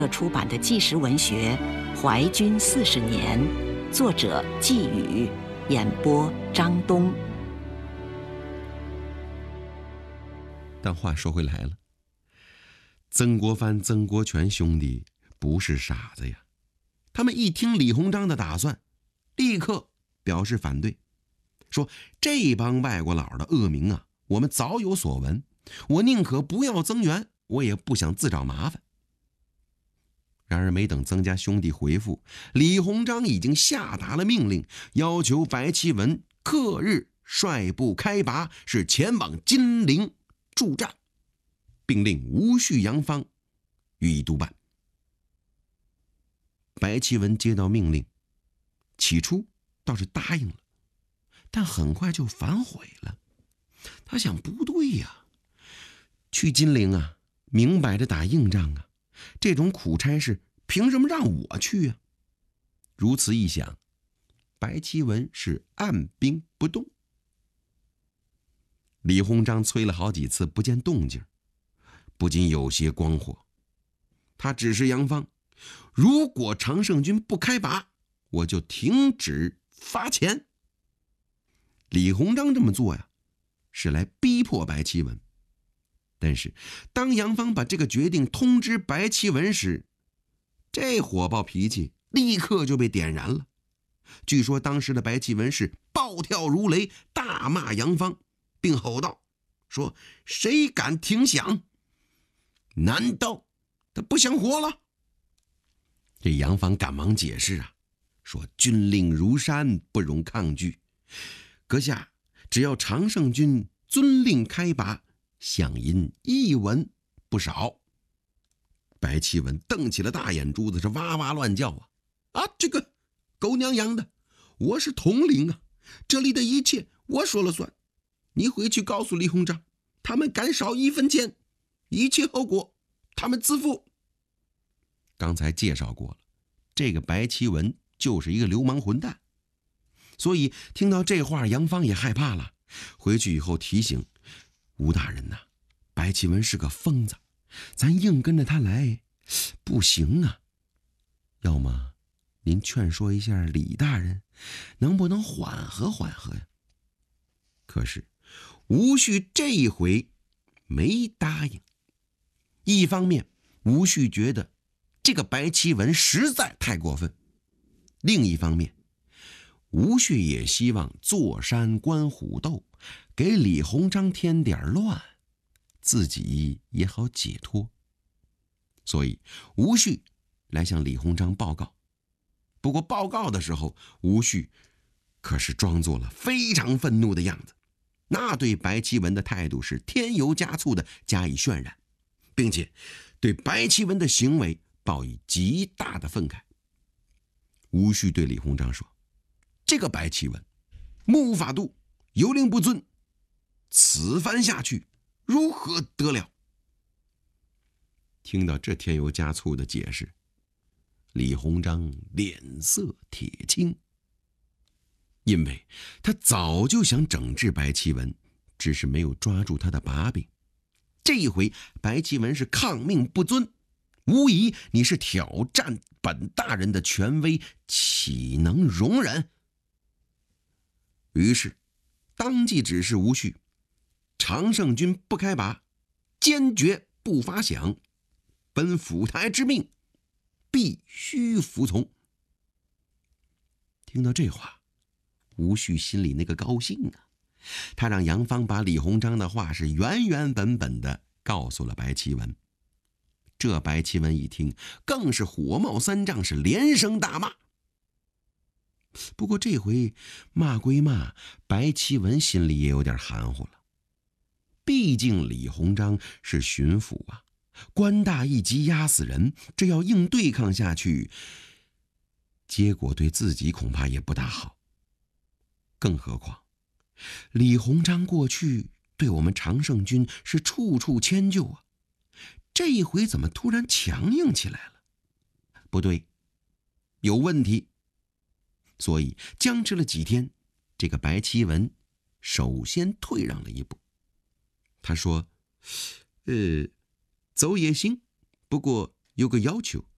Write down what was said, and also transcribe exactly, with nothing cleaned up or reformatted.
出版的纪实文学《怀君四十年》，作者季宇，演播张东。 但话说回来了，曾国藩、曾国荃兄弟不是傻子呀，他们一听李鸿章的打算，立刻表示反对，说这帮外国佬的恶名啊，我们早有所闻，我宁可不要增援，我也不想自找麻烦。然而没等曾家兄弟回复，李鸿章已经下达了命令，要求白其文刻日率部开拔，是前往金陵助战，并令吴旭、杨芳予以督办。白其文接到命令，起初倒是答应了，但很快就反悔了。他想，不对呀，去金陵啊，明摆着打硬仗啊，这种苦差事凭什么让我去啊？如此一想，白其文是按兵不动。李鸿章催了好几次不见动静，不禁有些光火。他指示杨芳，如果常胜军不开拔，我就停止发钱。李鸿章这么做呀，是来逼迫白其文。但是当杨芳把这个决定通知白其文时，这火爆脾气立刻就被点燃了。据说当时的白其文是暴跳如雷，大骂杨芳，并吼道，说谁敢停饷？难道他不想活了？这杨芳赶忙解释啊，说军令如山，不容抗拒，阁下只要常胜军遵令开拔，饷银一文不少。白其文瞪起了大眼珠子，是哇哇乱叫啊！啊，这个狗娘养的，我是统领啊，这里的一切我说了算。你回去告诉李鸿章，他们敢少一分钱，一切后果他们自负。刚才介绍过了，这个白其文就是一个流氓混蛋，所以听到这话，杨芳也害怕了。回去以后提醒吴大人呐、啊，白其文是个疯子，咱硬跟着他来不行啊。要么您劝说一下李大人，能不能缓和缓和呀？可是吴旭这一回没答应。一方面，吴旭觉得这个白其文实在太过分；另一方面，吴旭也希望坐山观虎斗，给李鸿章添点乱，自己也好解脱。所以吴旭来向李鸿章报告。不过报告的时候，吴旭可是装作了非常愤怒的样子，那对白其文的态度是添油加醋的加以渲染，并且对白其文的行为抱以极大的愤慨。吴旭对李鸿章说，这个白其文目无法度，有令不遵，此番下去如何得了？听到这添油加醋的解释，李鸿章脸色铁青，因为他早就想整治白其文，只是没有抓住他的把柄。这一回白其文是抗命不遵，无疑你是挑战本大人的权威，岂能容忍？于是当即指示吴旭，常胜军不开拔，坚决不发饷，本府台之命必须服从。听到这话，吴旭心里那个高兴啊，他让杨芳把李鸿章的话是原原本本的告诉了白其文。这白其文一听，更是火冒三丈，是连声大骂。不过这回骂归骂，白其文心里也有点含糊了。毕竟李鸿章是巡抚啊，官大一级压死人，这要硬对抗下去，结果对自己恐怕也不大好。更何况李鸿章过去对我们常胜军是处处迁就啊，这一回怎么突然强硬起来了？不对，有问题。所以僵持了几天，这个白其文首先退让了一步。他说，呃，走也行，不过有个要求，